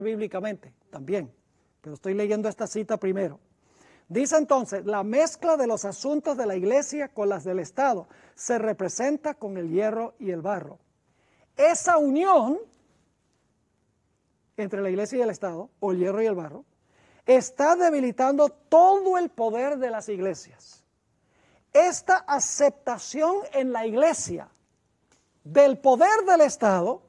bíblicamente también, pero estoy leyendo esta cita primero. Dice entonces, la mezcla de los asuntos de la iglesia con las del Estado se representa con el hierro y el barro. Esa unión entre la iglesia y el Estado, o el hierro y el barro, está debilitando todo el poder de las iglesias. Esta aceptación en la iglesia del poder del Estado,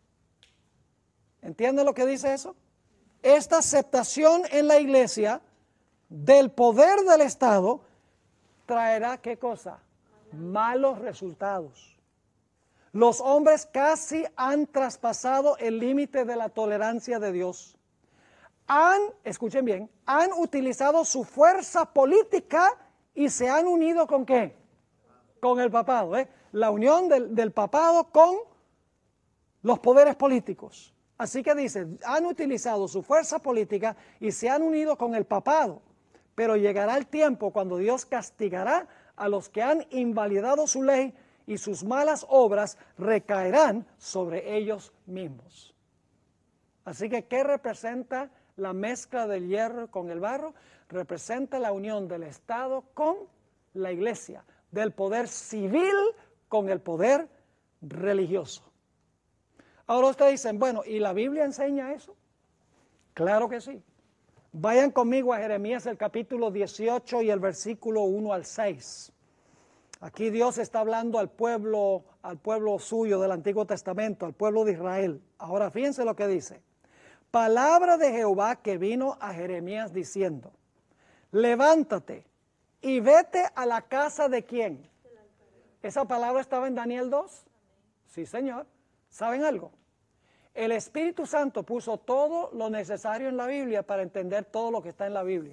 ¿entienden lo que dice eso? Esta aceptación en la iglesia del poder del Estado traerá, ¿qué cosa? Malos resultados. Los hombres casi han traspasado el límite de la tolerancia de Dios. Escuchen bien, han utilizado su fuerza política y se han unido ¿con qué? Con el papado, la unión del papado con los poderes políticos. Así que dice, han utilizado su fuerza política y se han unido con el papado. Pero llegará el tiempo cuando Dios castigará a los que han invalidado su ley y sus malas obras recaerán sobre ellos mismos. Así que, ¿qué representa la mezcla del hierro con el barro? Representa la unión del Estado con la iglesia, del poder civil con el poder religioso. Ahora ustedes dicen, bueno, ¿y la Biblia enseña eso? Claro que sí. Vayan conmigo a Jeremías el capítulo 18 y el versículo 1 al 6. Aquí Dios está hablando al pueblo suyo del Antiguo Testamento, al pueblo de Israel. Ahora fíjense lo que dice. Palabra de Jehová que vino a Jeremías diciendo, levántate y vete a la casa de ¿quién? ¿Esa palabra estaba en Daniel 2? Sí, señor. ¿Saben algo? El Espíritu Santo puso todo lo necesario en la Biblia para entender todo lo que está en la Biblia.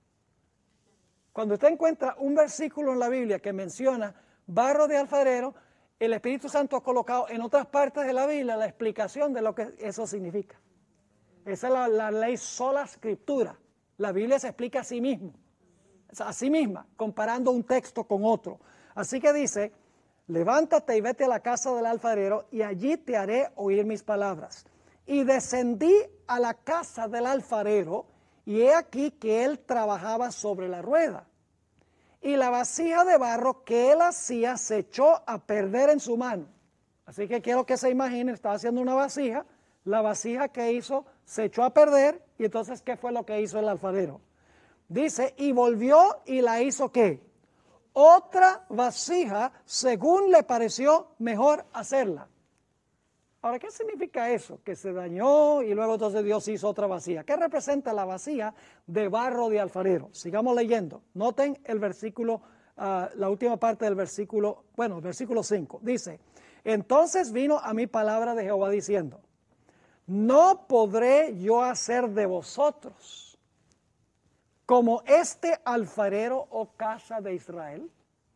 Cuando usted encuentra un versículo en la Biblia que menciona barro de alfarero, el Espíritu Santo ha colocado en otras partes de la Biblia la explicación de lo que eso significa. Esa es la ley sola escritura. La Biblia se explica a sí misma, comparando un texto con otro. Así que dice, levántate y vete a la casa del alfarero y allí te haré oír mis palabras. Y descendí a la casa del alfarero y he aquí que él trabajaba sobre la rueda. Y la vasija de barro que él hacía se echó a perder en su mano. Así que quiero que se imaginen, estaba haciendo una vasija, la vasija que hizo se echó a perder y entonces ¿qué fue lo que hizo el alfarero? Dice, y volvió y la hizo ¿qué? Otra vasija según le pareció mejor hacerla. Ahora, ¿qué significa eso? Que se dañó y luego entonces Dios hizo otra vasija. ¿Qué representa la vasija de barro de alfarero? Sigamos leyendo. Noten el versículo, la última parte del versículo, el versículo 5. Dice, entonces vino a mí palabra de Jehová diciendo, no podré yo hacer de vosotros como este alfarero, oh casa de Israel.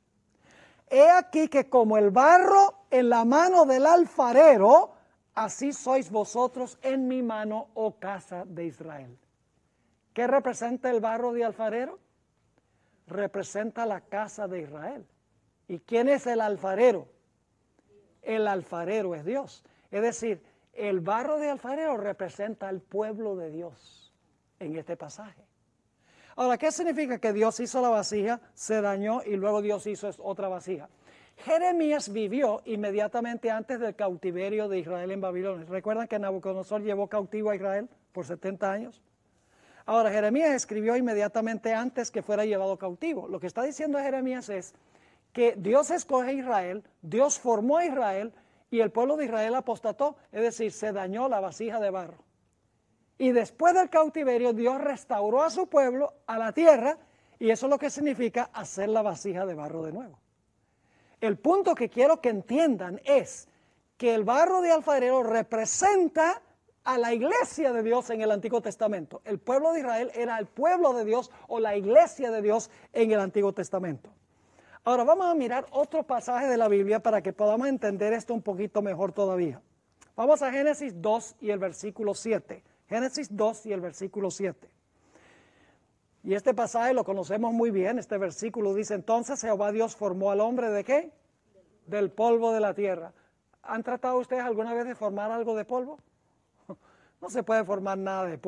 He aquí que como el barro en la mano del alfarero, así sois vosotros en mi mano, oh casa de Israel. ¿Qué representa el barro de alfarero? Representa la casa de Israel. ¿Y quién es el alfarero? El alfarero es Dios. Es decir, el barro de alfarero representa al pueblo de Dios en este pasaje. Ahora, ¿qué significa que Dios hizo la vasija, se dañó y luego Dios hizo otra vasija? Jeremías vivió inmediatamente antes del cautiverio de Israel en Babilonia. ¿Recuerdan que Nabucodonosor llevó cautivo a Israel por 70 años? Ahora, Jeremías escribió inmediatamente antes que fuera llevado cautivo. Lo que está diciendo Jeremías es que Dios escoge a Israel, Dios formó a Israel y el pueblo de Israel apostató, es decir, se dañó la vasija de barro. Y después del cautiverio, Dios restauró a su pueblo, a la tierra, y eso es lo que significa hacer la vasija de barro de nuevo. El punto que quiero que entiendan es que el barro de alfarero representa a la iglesia de Dios en el Antiguo Testamento. El pueblo de Israel era el pueblo de Dios o la iglesia de Dios en el Antiguo Testamento. Ahora vamos a mirar otro pasaje de la Biblia para que podamos entender esto un poquito mejor todavía. Vamos a Génesis 2 y el versículo 7. Génesis 2 y el versículo 7. Y este pasaje lo conocemos muy bien. Este versículo dice, entonces Jehová Dios formó al hombre ¿de qué? Del polvo de la tierra. ¿Han tratado ustedes alguna vez de formar algo de polvo? no se puede formar nada de